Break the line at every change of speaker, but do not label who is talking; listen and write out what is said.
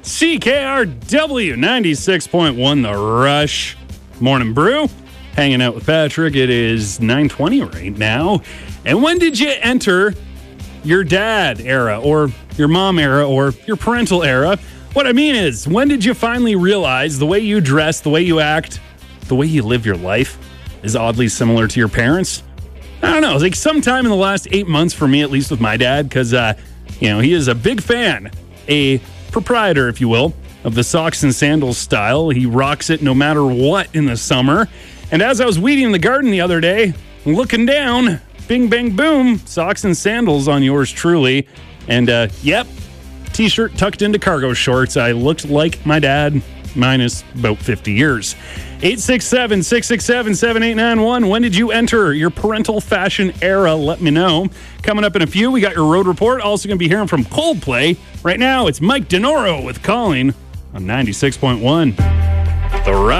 CKRW 96.1 The Rush. Morning Brew. Hanging out with Patrick. It is 9:20 right now. And when did you enter your dad era or your mom era or your parental era? What I mean is, when did you finally realize the way you dress, the way you act, the way you live your life is oddly similar to your parents? I don't know. It's like sometime in the last 8 months for me, at least with my dad, because, he is a big fan, a proprietor, if you will, of the socks and sandals style. He rocks it no matter what in the summer. And as I was weeding the garden the other day, looking down, bing, bang, boom, socks and sandals on yours truly. And, t-shirt tucked into cargo shorts. I looked like my dad, minus about 50 years. 867-667-7891. When did you enter your parental fashion era? Let me know. Coming up in a few, we got your road report. Also going to be hearing from Coldplay. Right now, it's Mike DeNoro with Calling on 96.1. The Rush.